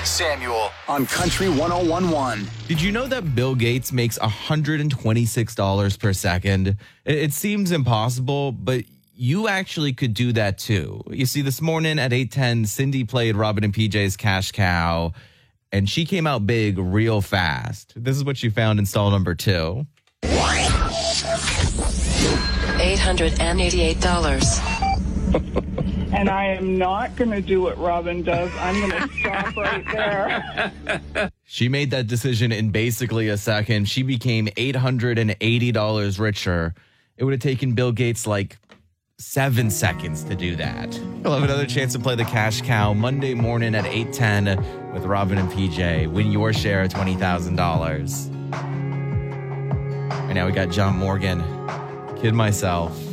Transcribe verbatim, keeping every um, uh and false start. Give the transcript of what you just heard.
Samuel on Country one oh one point one. Did you know that Bill Gates makes one hundred twenty-six dollars per second? It, it seems impossible, but you actually could do that too. You see, this morning at eight ten, Cindy played Robin and P J's Cash Cow, and she came out big real fast. This is what she found in stall number two. eight hundred eighty-eight dollars. And I am not going to do what Robin does. I'm going to stop right there. She made that decision in basically a second. She became eight hundred eighty dollars richer. It would have taken Bill Gates like seven seconds to do that. You'll have another chance to play the Cash Cow Monday morning at eight ten with Robin and P J. Win your share of twenty thousand dollars. Right now we got John Morgan, Kid Myself.